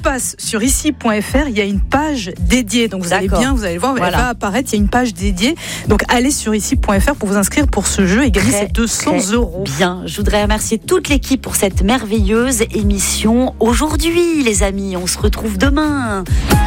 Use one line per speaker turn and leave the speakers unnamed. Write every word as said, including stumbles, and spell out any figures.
passe sur ici point f r, il y a une page dédiée. Donc vous
D'accord.
allez bien, vous allez voir,
Voilà.
elle va apparaître, il y a une page dédiée. Donc allez sur ici point f r pour vous inscrire pour ce jeu et gagner
Très,
ces deux cents
très
euros.
Bien, je voudrais remercier toute l'équipe pour cette merveilleuse émission aujourd'hui, les amis. On se retrouve demain.